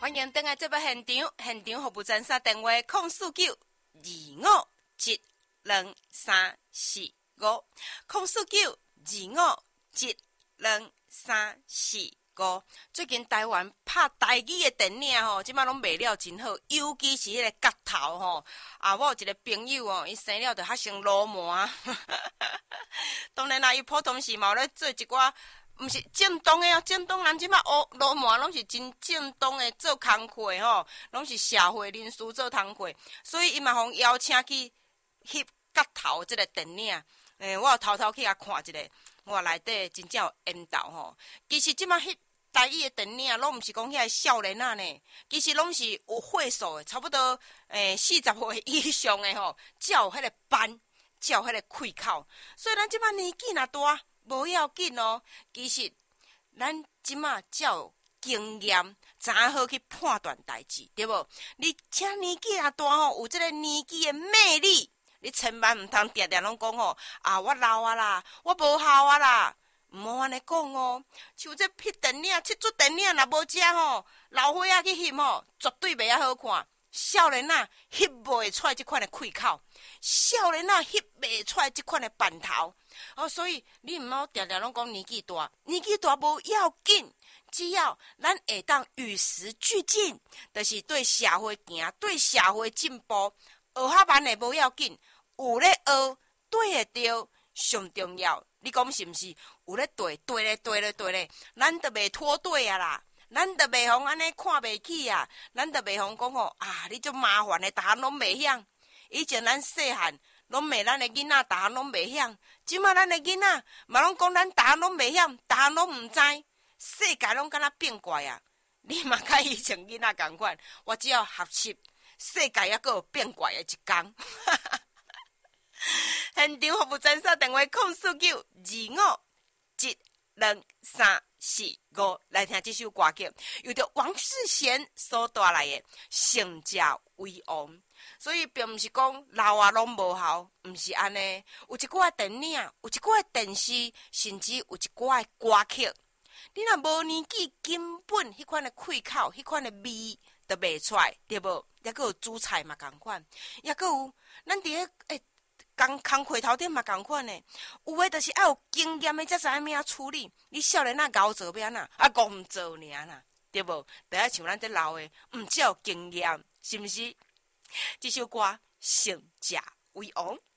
欢迎登来这部现场，现场服务专线电话04925722345，04925722345，最近台湾拍台语的电影吼，即摆拢卖了真好，尤其是迄个角头吼。我有一个朋友哦，伊生了就较像罗麻，当然啦，伊普通时嘛有咧做一寡，毋是正当的哦，正当人即摆学罗麻拢是真正当的做工课吼，拢是社会人士做工课，所以伊嘛互邀请去翕角头即个电影。我有偷偷去遐看一下，我内底真正有缘投吼。其实即摆翕台语的电影，拢毋是讲遐个少年仔呢，其实拢是有岁数的，差不多40岁以上的吼，才有迄个班，才有迄个开口。所以咱即摆年纪若大，无要紧哦。其实咱即摆才有经验，知影好去判断代志，对无？你且年纪若大吼，有即个年纪的魅力，你千万毋通定定拢讲吼我老啊啦，我无效啊啦。毋好安尼讲哦，像这翕电影、七出电影，若无遮吼老伙仔去翕吼，绝对袂遐好看。少年仔翕袂出来即款的开口，少年仔翕袂出来即款的扮头。所以你毋好定定拢讲年纪大，年纪大无要紧，只要咱会当与时俱进，就是对社会行，对社会进步。学较慢的无要紧，有咧学，对会着上重要。你讲是毋是？有咧对咧，咱就袂拖对啊啦，咱就袂互安尼看袂起啊，咱就袂互讲吼你足麻烦的，逐项拢袂晓。以前咱细汉拢骂咱的囡仔，逐项拢袂晓。即摆咱的囡仔嘛拢讲咱逐项拢袂晓，逐项拢毋知，世界拢敢若变怪啊！你嘛甲以前囡仔共款，我只要学习，世界还佫有变怪的一天。现场服务专线电话04925722345，来听这首歌曲，由着王世贤所带来的《胜者为王》。所以并毋是讲老啊拢无效，毋是安尼。有一寡电影，有一寡电视，甚至有一寡歌曲，你若无年纪，根本迄款的开口，迄款的味都袂出来，对无？也佫有煮菜嘛共款，也佫有咱伫咧工课头顶嘛共款呢，有诶，就是要有经验诶，才知影要处理。你少年仔熬做要哪，戆做尔啦，对无？就爱像咱这老诶，只有经验，是毋是？这首歌《胜者为王》。